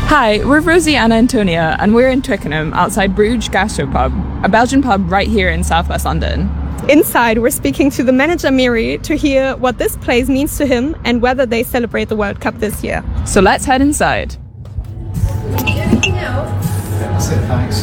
Hi, we're Rosie and Antonia, and we're in Twickenham outside Bruges Gastropub, a Belgian pub right here in southwest London. Inside, we're speaking to the manager Miri to hear what this place means to him and whether they celebrate the World Cup this year. So let's head inside. That's it, thanks.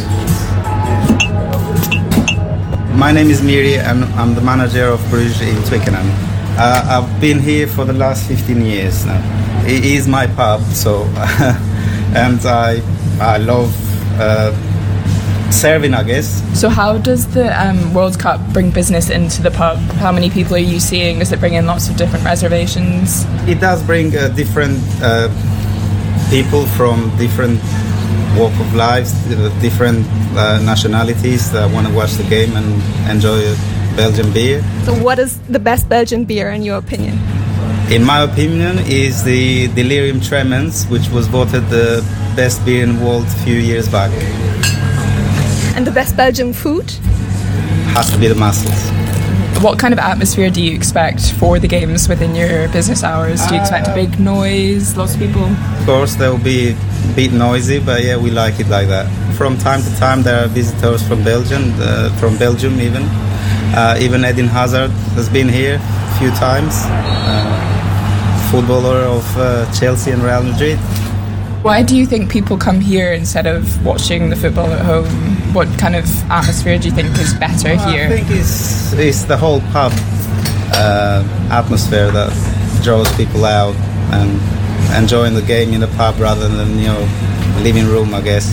My name is Miri and I'm the manager of Bruges in Twickenham. I've been here for the last 15 years now. It is my pub, so and I love serving, I guess. So how does the World Cup bring business into the pub? How many people are you seeing? Does it bring in lots of different reservations? It does bring different people from different walk of lives, different nationalities that want to watch the game and enjoy Belgian beer. So what is the best Belgian beer in your opinion? In my opinion, is the Delirium Tremens, which was voted the best beer in the world a few years back. And the best Belgian food? Has to be the mussels. What kind of atmosphere do you expect for the games within your business hours? Do you expect a big noise, lots of people? Of course, they'll be a bit noisy, but yeah, we like it like that. From time to time, there are visitors from Belgium even. Even Eden Hazard has been here a few times. Footballer of Chelsea and Real Madrid. Why do you think people come here instead of watching the football at home? What kind of atmosphere do you think is better here? I think it's the whole pub atmosphere that draws people out and enjoying the game in the pub rather than living room, I guess.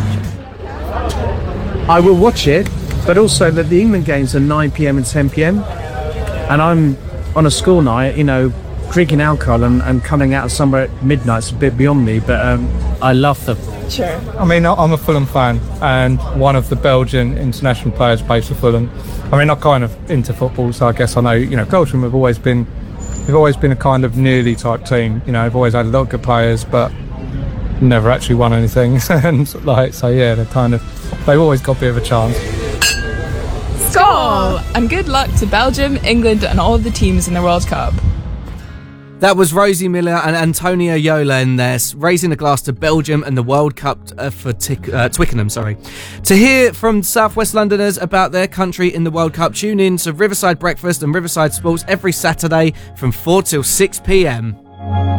I will watch it, but also that the England games are 9 p.m. and 10 p.m. and I'm on a school night, drinking alcohol and coming out somewhere at midnight's a bit beyond me, but I love them. Sure. I mean, I'm a Fulham fan, and one of the Belgian international players plays for Fulham. I mean, I'm kind of into football, so I guess I know, Belgium have always been a kind of nearly type team. They've always had a lot of good players, but never actually won anything. And they've always got a bit of a chance. Skål! And good luck to Belgium, England, and all of the teams in the World Cup. That was Rosie Miller and Antonia Yolen there, raising a glass to Belgium and the World Cup for Twickenham. To hear from South West Londoners about their country in the World Cup, tune in to Riverside Breakfast and Riverside Sports every Saturday from 4 till 6 p.m.